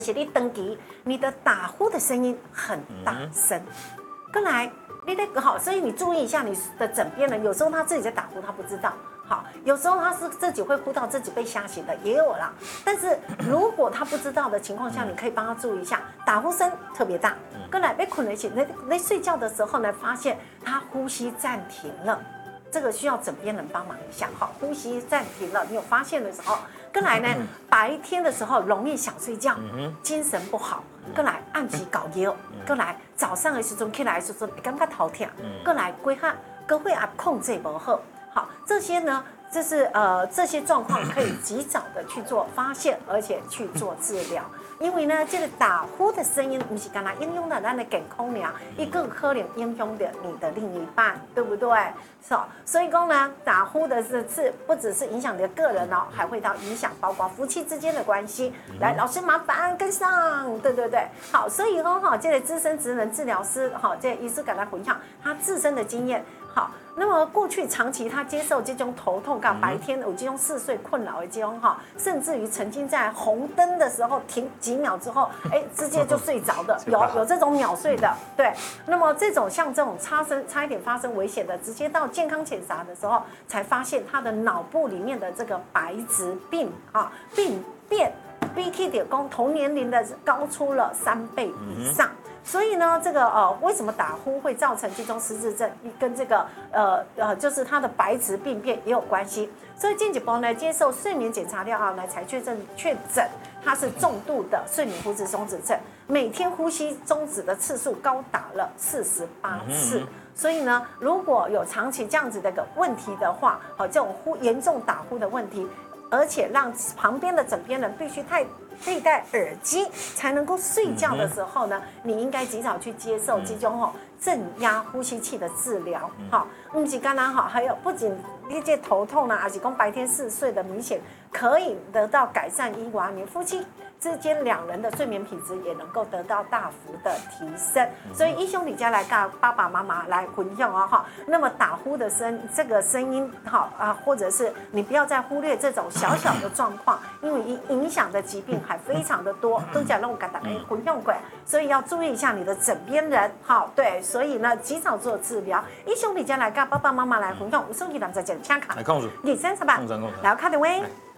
是你登记，你的打呼的声音很大声。跟来，你得好，所以你注意一下你的枕边人，有时候他自己在打呼，他不知道。好，有时候他是自己会呼到自己被吓醒的，也有啦。但是如果他不知道的情况下，你可以帮他注意一下，打呼声特别大。跟来被困了起，那睡觉的时候呢，发现他呼吸暂停了。这个需要枕边人帮忙一下，好，呼吸暂停了，你有发现的时候，跟来呢，白天的时候容易想睡觉，精神不好，跟来暗时搞夜，跟来早上的时候起来的时候感觉头痛，跟来规下各会啊控制不好，好，这些呢，这些状况可以及早的去做发现，而且去做治疗。因为呢，这个打呼的声音不是干那影响到咱的健康呢，一个可能影响到你的另一半，对不对？是，所以说呢，打呼的是不只是影响你的个人哦，还会到影响包括夫妻之间的关系。来，老师麻烦跟上，对对对，好，所以说哈，这个资深职能治疗师哈，这医师给他分享他自身的经验。好，那么过去长期他接受这种头痛，到白天有这种嗜睡困扰的这种哈，甚至于曾经在红灯的时候停几秒之后，直接就睡着的，有这种秒睡的，对。那么这种像这种差一点发生危险的，直接到健康检查的时候才发现他的脑部里面的这个白质病啊病变，比起同年龄的高出了3倍以上。所以呢，这个为什么打呼会造成这种失智症，跟这个就是它的白质病变也有关系。所以进一步呢，接受睡眠检查料啊，才确诊它是重度的睡眠呼吸中止症，每天呼吸中止的次数高达了48次。所以呢，如果有长期这样子的一个问题的话，这种严重打呼的问题，而且让旁边的枕边人必须佩戴耳机才能够睡觉的时候呢，你应该及早去接受这种正压呼吸器的治疗。好，不是刚刚好，还有不仅你这头痛啊，还是讲白天嗜睡的明显可以得到改善以外，你夫妻之间2人的睡眠品质也能够得到大幅的提升。所以医兄弟家来跟爸爸妈妈来分享啊哈。那么打呼的这个声音好啊，或者是你不要再忽略这种小小的状况，因为影响的疾病还非常的多，都讲让我大家分享过，所以要注意一下你的枕边人。好，对，所以呢，及早做治疗。医兄弟家来跟爸爸妈妈来分享，有手机人在讲卡， 来控制 238，来卡电话。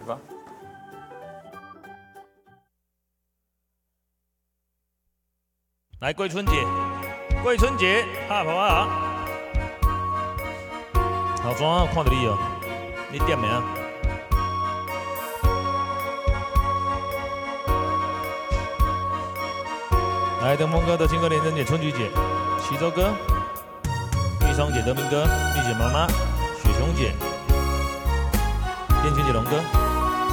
来，桂春姐，哈跑啊！好装啊，看到你哦，你点名。来，登峰哥、德清哥、连珍姐、春菊姐、齐州哥、玉双姐、德明哥、丽姐妈妈、雪琼姐、燕群姐、龙哥。